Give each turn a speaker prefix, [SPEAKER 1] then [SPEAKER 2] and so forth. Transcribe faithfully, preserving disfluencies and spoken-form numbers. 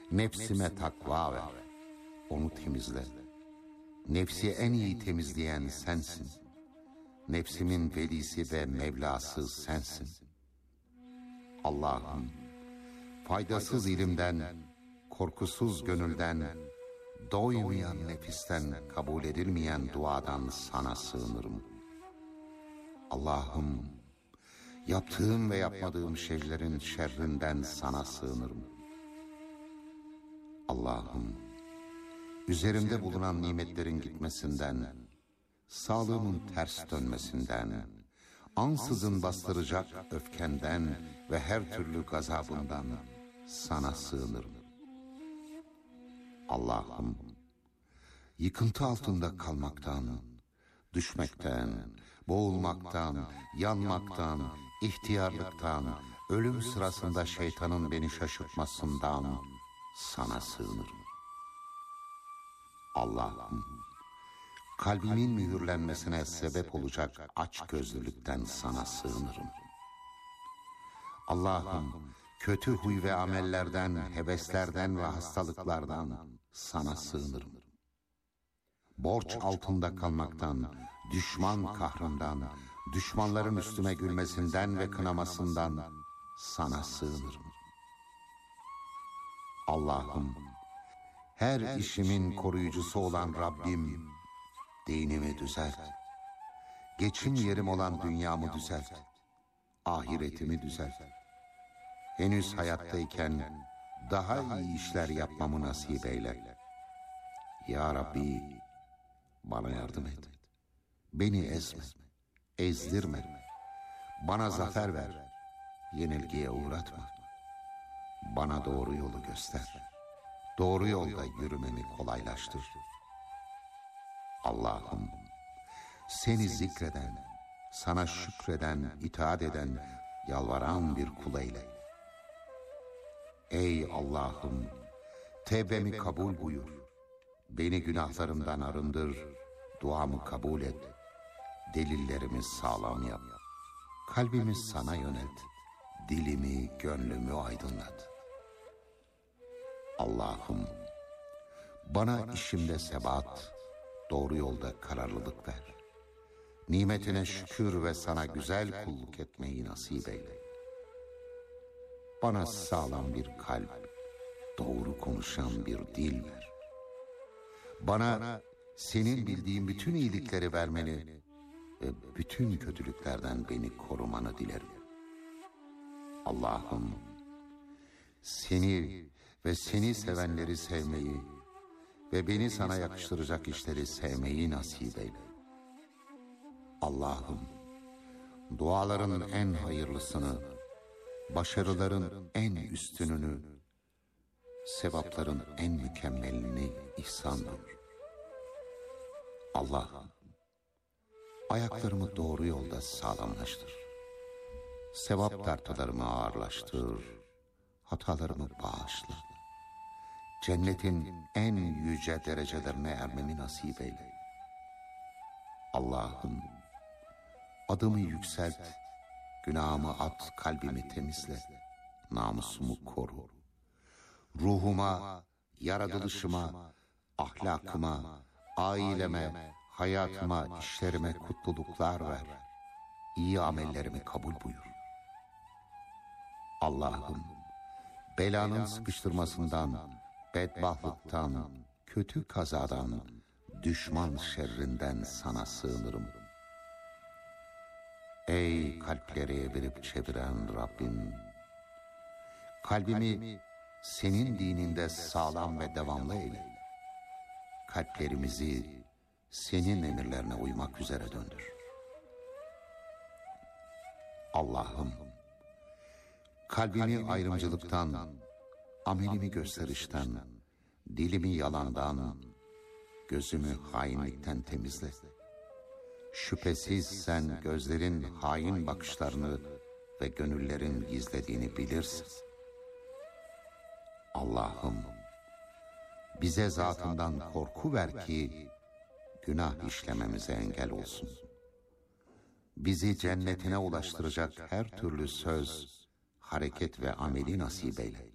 [SPEAKER 1] Nefsime takva ver, onu temizle. Nefsi en iyi temizleyen sensin. Nefsimin velisi ve Mevlası sensin. Allah'ım, faydasız ilimden, korkusuz gönülden, doymayan nefisten, kabul edilmeyen duadan sana sığınırım. Allah'ım, yaptığım ve yapmadığım şeylerin şerrinden sana sığınırım. Allah'ım, üzerimde bulunan nimetlerin gitmesinden, sağlığımın ters dönmesinden, ansızın bastıracak öfkenden ve her türlü gazabından sana sığınırım. Allah'ım, yıkıntı altında kalmaktan, düşmekten, boğulmaktan, yanmaktan, ihtiyarlıktan, ölüm sırasında şeytanın beni şaşırtmasından sana sığınırım. Allah'ım, kalbimin mühürlenmesine sebep olacak açgözlülükten sana sığınırım. Allah'ım, kötü huy ve amellerden, heveslerden ve hastalıklardan sana sığınırım. Borç altında kalmaktan, düşman kahrından, düşmanların üstüme gülmesinden ve kınamasından sana sığınırım. Allah'ım, her işimin koruyucusu olan Rabbim, dinimi düzelt. Geçim yerim olan dünyamı düzelt. Ahiretimi düzelt. Henüz hayattayken daha iyi işler yapmamı nasip eyle. Ya Rabbi, bana yardım et. Beni ezme, ezdirme. Bana zafer ver, yenilgiye uğratma. Bana doğru yolu göster. Doğru yolda yürümemi kolaylaştır. Allah'ım, seni zikreden, sana şükreden, itaat eden, yalvaran bir kul eyle. Ey Allah'ım, tevbemi kabul buyur. Beni günahlarımdan arındır, duamı kabul et. Delillerimi sağlam yap. Kalbimi sana yönelt. Dilimi, gönlümü aydınlat. Allah'ım, bana işimde sebat, doğru yolda kararlılık ver. Nimetine şükür ve sana güzel kulluk etmeyi nasip eyle. Bana sağlam bir kalp, doğru konuşan bir dil ver. Bana senin bildiğin bütün iyilikleri vermeni ve bütün kötülüklerden beni korumanı dilerim. Allah'ım, seni ve seni sevenleri sevmeyi ve beni sana yakıştıracak işleri sevmeyi nasip eyle. Allah'ım, duaların en hayırlısını, başarıların en üstününü, sevapların en mükemmelini ihsan buyur. Allah'ım, ayaklarımı doğru yolda sağlamlaştır. Sevap tartılarımı ağırlaştır, hatalarımı bağışla. Cennetin en yüce derecelerine ermemi nasip eyle. Allah'ım, adımı yükselt, günahımı at, kalbimi temizle, namusumu koru. Ruhuma, yaratılışıma, ahlakıma, aileme, hayatıma, işlerime kutluluklar ver. İyi amellerimi kabul buyur. Allah'ım, belanın sıkıştırmasından, bedbahtlıktan, kötü kazadan, düşman şerrinden sana sığınırım. Ey kalpleri evirip çeviren Rabbim, kalbimi senin dininde sağlam ve devamlı eyle. Kalplerimizi senin emirlerine uymak üzere döndür. Allah'ım, kalbimi ayrımcılıktan, amelimi gösterişten, dilimi yalandan, gözümü hainlikten temizle. Şüphesiz sen gözlerin hain bakışlarını ve gönüllerin gizlediğini bilirsin. Allah'ım, bize zatından korku ver ki günah işlememize engel olsun. Bizi cennetine ulaştıracak her türlü söz, hareket ve ameli nasip eyle.